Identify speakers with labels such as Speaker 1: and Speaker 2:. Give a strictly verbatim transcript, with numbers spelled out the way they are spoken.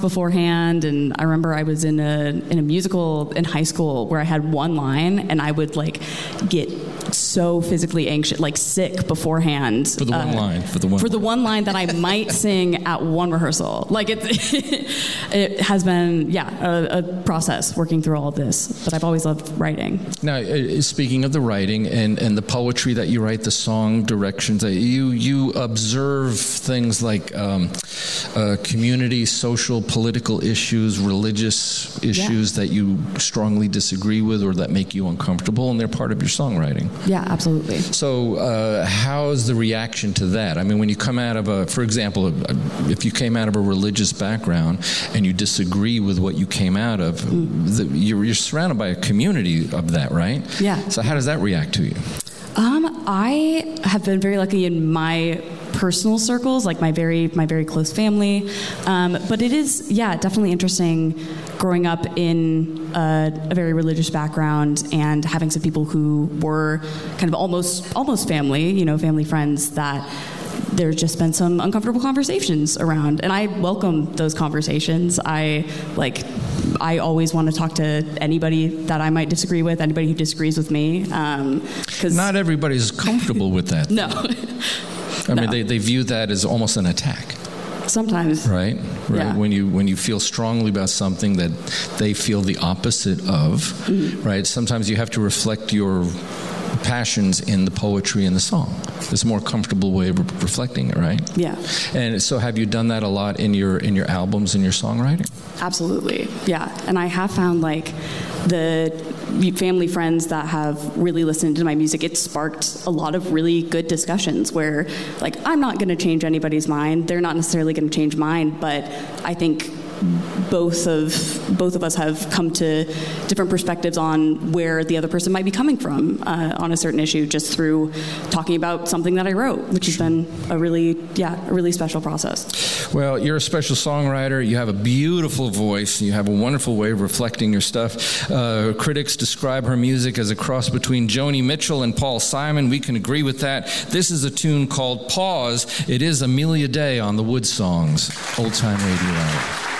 Speaker 1: beforehand. And I remember I was in a in a musical in high school where I had one line, and I would like get so physically anxious, like sick beforehand.
Speaker 2: For the one uh, line. For the one
Speaker 1: For the one line that I might sing at one rehearsal. Like, it, it has been, yeah, a, a process working through all of this. But I've always loved writing.
Speaker 2: Now, uh, speaking of the writing and, and the poetry that you write, the song directions, uh, you, you observe things like um, uh, community, social, political issues, religious issues yeah. that you strongly disagree with or that make you uncomfortable, and they're part of your songwriting.
Speaker 1: Yeah, absolutely.
Speaker 2: So uh, how's the reaction to that? I mean, when you come out of a, for example, if you came out of a religious background and you disagree with what you came out of, mm. the, you're, you're surrounded by a community of that, right?
Speaker 1: Yeah.
Speaker 2: So how does that react to you?
Speaker 1: Um, I have been very lucky in my personal circles, like my very my very close family. Um, but it is, yeah, definitely interesting growing up in a, a very religious background and having some people who were kind of almost almost family, you know, family friends that there's just been some uncomfortable conversations around, and I welcome those conversations. I like, I always want to talk to anybody that I might disagree with, anybody who disagrees with me. Um, 'cause
Speaker 2: Not everybody's comfortable with that.
Speaker 1: No.
Speaker 2: I
Speaker 1: no.
Speaker 2: mean, they, they view that as almost an attack.
Speaker 1: Sometimes.
Speaker 2: Right? Right.
Speaker 1: Yeah.
Speaker 2: When you when you feel strongly about something that they feel the opposite of, mm-hmm. right? Sometimes you have to reflect your passions in the poetry and the song. It's a more comfortable way of re- reflecting it, right?
Speaker 1: Yeah.
Speaker 2: And so have you done that a lot in your in your albums and your songwriting?
Speaker 1: Absolutely. Yeah. And I have found like the family friends that have really listened to my music, it sparked a lot of really good discussions where like I'm not going to change anybody's mind. They're not necessarily going to change mine, but I think both of both of us have come to different perspectives on where the other person might be coming from uh, on a certain issue just through talking about something that I wrote, which has been a really, yeah, a really special process.
Speaker 2: Well, you're a special songwriter. You have a beautiful voice. You have a wonderful way of reflecting your stuff. Uh, critics describe her music as a cross between Joni Mitchell and Paul Simon. We can agree with that. This is a tune called Pause. It is Amelia Day on the Wood Songs, Old Time Radio Hour.